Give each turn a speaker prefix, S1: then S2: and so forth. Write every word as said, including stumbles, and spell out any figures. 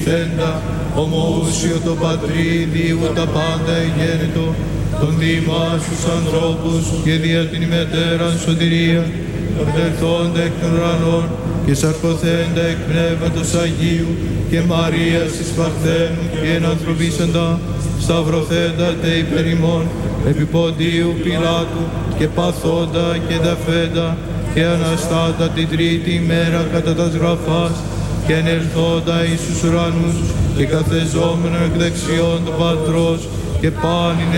S1: γεννηθέντα, ομοούσιο το πατρίδι, τα πάντα εγέννητο, τον Δήμα στους ανθρώπους και δια την ημετέραν σωτηρία, ορδελθόντα εκ των ουρανών και σαρκωθέντα εκ Πνεύματος Αγίου και Μαρίας εις Παρθένου και ενανθρωπίσαντα, σταυρωθέντα τε υπερ ημών, επί Ποντίου Πιλάτου και παθόντα και δαφέντα και αναστάτα την τρίτη ημέρα κατά τας γραφάς και ενελθόντα εις τους ουρανούς και καθεζόμενο εκ δεξιών του Πατρός και πάνιν